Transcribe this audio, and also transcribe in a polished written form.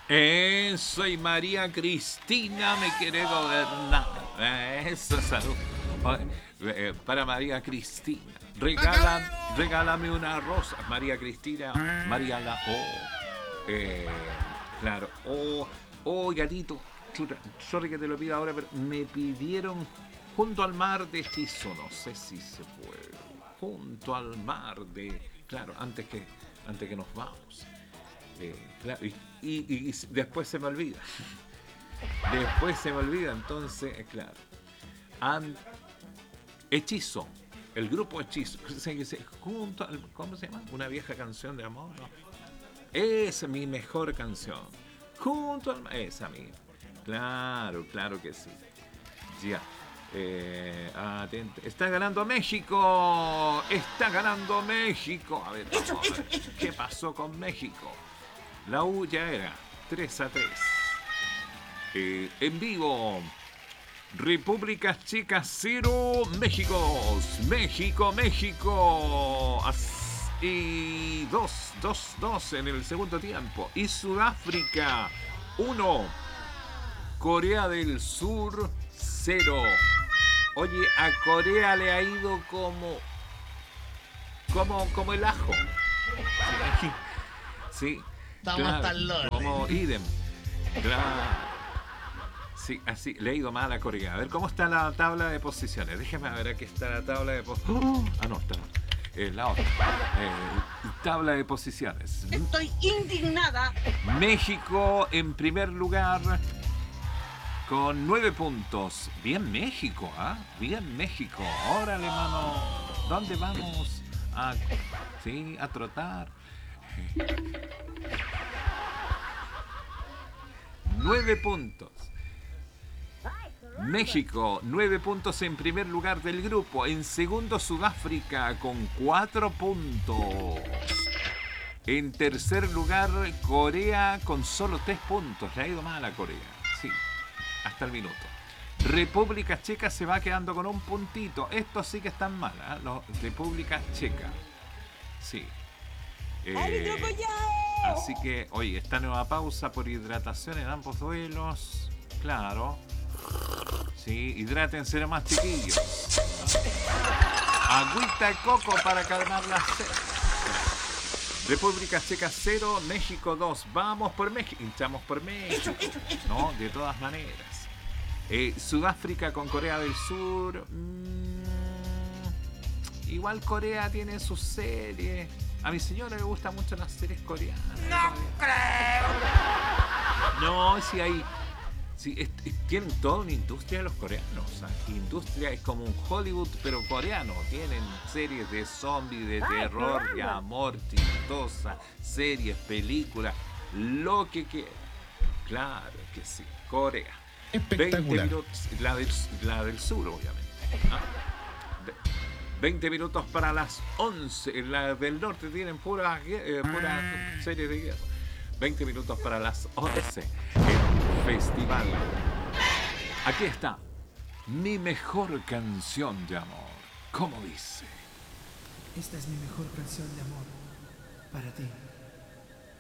Soy María Cristina, me quiere gobernar. Eso, salud. Para María Cristina. Regálame una rosa. María Cristina, María la O. Claro. Gatito. Chuta, sorry que te lo pido ahora, pero me pidieron Junto al mar de Hechizo. No sé si se puede. Junto al mar de. Claro, antes que nos vamos. Claro, y después se me olvida. Después se me olvida, entonces, claro. Hechizo. El grupo Hechizo. Junto al, ¿cómo se llama? Una vieja canción de amor, ¿no? Esa es mi mejor canción. Junto al mar. Esa misma. Claro que sí. Ya. Atento. Está ganando México. Está ganando México. A ver, vamos a ver. ¿Qué pasó con México? La U ya era 3-3. En vivo. República Checa 0, México. México. Y 2 en el segundo tiempo. Y Sudáfrica 1. Corea del Sur 0. Oye, a Corea le ha ido como el ajo. Sí. Estamos hasta el lore. Como idem. Claro. Sí, así, le ha ido mal a Corea. A ver, ¿cómo está la tabla de posiciones? Déjeme ver, aquí está la tabla de posiciones. No, está la otra. Tabla de posiciones. Estoy indignada. México en primer lugar con 9 puntos. Bien México, ¿ah? Bien México. Órale, mano. ¿Dónde vamos? A trotar. 9 puntos. México, 9 puntos en primer lugar del grupo. En segundo, Sudáfrica con 4 puntos. En tercer lugar, Corea con solo 3 puntos. Le ha ido mal a Corea. Sí, hasta el minuto. República Checa se va quedando con un puntito. Estos sí que están mal, ¿eh? República Checa. Sí. Así que, oye, esta nueva pausa por hidratación en ambos duelos. Claro. Sí, hidrátense nomás, chiquillos. Agüita de coco para calmar la sed. República Checa 0, México 2. Vamos por México. Hinchamos por México. No, de todas maneras. Sudáfrica con Corea del Sur. Igual Corea tiene sus series. A mi señora le gustan mucho las series coreanas. No creo. No, sí hay. Sí, tienen toda una industria los coreanos. Industria es como un Hollywood, pero coreano. Tienen series de zombies, de terror, de amor, chistosa, series, películas, lo que quieran. Claro que sí, Corea. Espectacular. 20 minutos, la del sur, obviamente. 20 minutos para las 11. La del norte tienen pura series de guerra. 20 minutos para las 11. El festival. Aquí está. Mi mejor canción de amor. ¿Cómo dice? Esta es mi mejor canción de amor para ti.